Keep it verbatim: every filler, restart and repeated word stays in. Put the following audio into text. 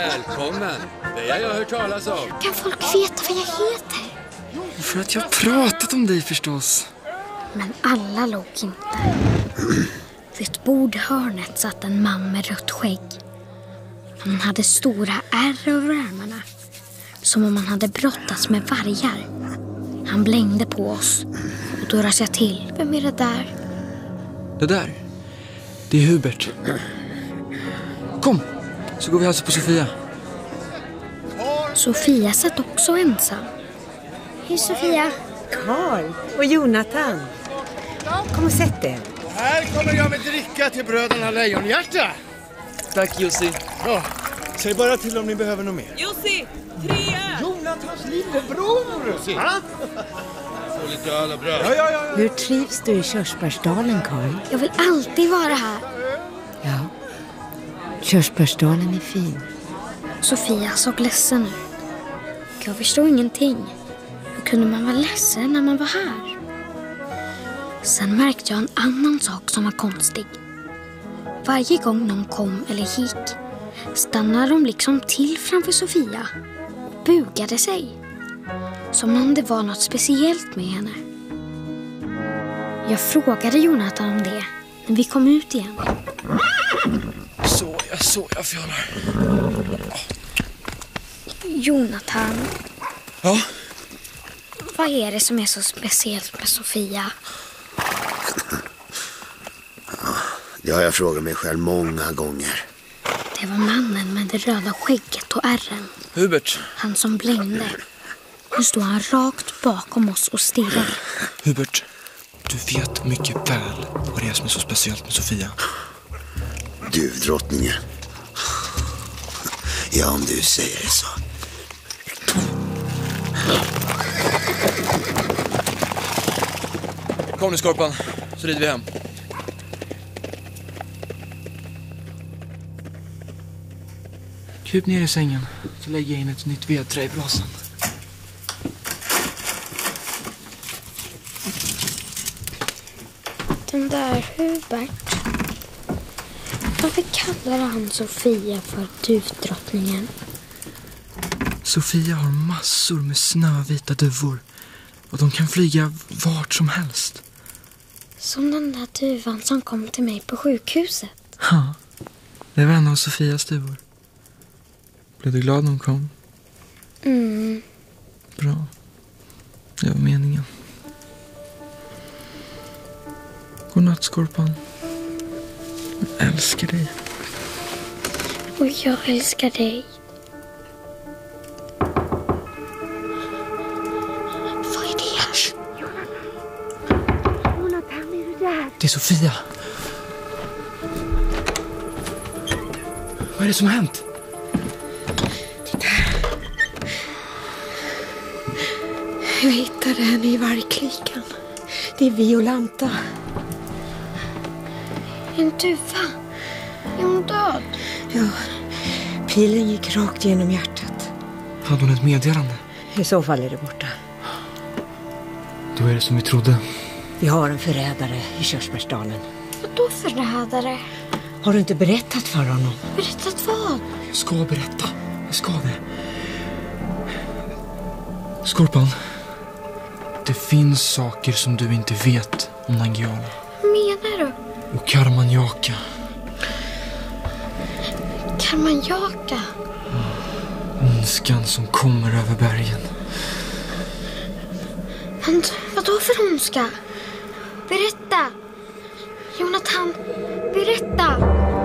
Välkommen. Det har jag hört talas om. Kan folk veta vad jag heter? För att jag har pratat om dig förstås. Men alla låg inte. Vid ett bordhörnet satt en man med rött skägg. Han hade stora ärr över armarna. Som om han hade brottats med vargar. Han blängde på oss. Och då rasade jag till. Vem är det där? Det där, det är Hubert. Kom, så går vi hälsa på Sofia. Sofia satt också ensam. Hej Sofia. Karl och Jonathan. Kom och sätt dig. Här kommer jag med dricka till bröderna Lejonhjärta. Tack Jussi. Ja, säg bara till om ni behöver något mer. Jussi, trea! Jonathans lillebror! Ja? Få lite öl och bröd. Ja, ja, ja, ja. Hur trivs du i Körsbärsdalen, Karl? Jag vill alltid vara här. Ja, Körsbärsdalen är fin. Sofia såg ledsen ut. Jag förstod ingenting. Hur kunde man vara ledsen när man var här? Sen märkte jag en annan sak som var konstig. Varje gång någon kom eller gick stannade de liksom till framför Sofia och bugade sig. Som om det var något speciellt med henne. Jag frågade Jonathan om det när vi kom ut igen. Så jag, så jag fjolar. Jonathan. Ja? Vad är det som är så speciellt med Sofia? Det har jag frågat mig själv många gånger. Det var mannen med det röda skägget och ärren. Hubert. Han som blängde. Nu står han rakt bakom oss och stirrar. Hubert, du vet mycket väl vad det är som är så speciellt med Sofia. Du, drottningen. Ja, om du säger det så. Kom nu Skorpan, så rider vi hem. Kryp ner i sängen, så lägger jag in ett nytt vedträ i brasan. Den där Hubert. Varför kallar han Sofia för duvdrottningen? Sofia har massor med snövita duvor. Och de kan flyga vart som helst. Som den där duvan som kom till mig på sjukhuset. Ja, det var en av Sofias duvor. Blev du glad när hon kom? Mm. Bra. Det var meningen. Godnatt, Skorpan. Jag älskar dig. Och jag älskar dig. Vad är det? Jonathan, är du där? Det är Sofia. Vad är det som har hänt? Jag hittade henne i vargklikan. Det är Violanta. En duva. Är hon död? Ja, pilen gick rakt genom hjärtat. Hade hon ett meddelande? I så fall är det borta. Då är det som vi trodde. Vi har en förrädare i Körsbärsdalen. Vadå förrädare? Har du inte berättat för honom? Berättat vad? Jag ska berätta. Jag ska det. Skorpan. Det finns saker som du inte vet om Nangijala. Vad menar du? Och Karmanjaka. Karmanjaka? Ondskan som kommer över bergen. Men vadå för ondska? Berätta! Jonathan, berätta!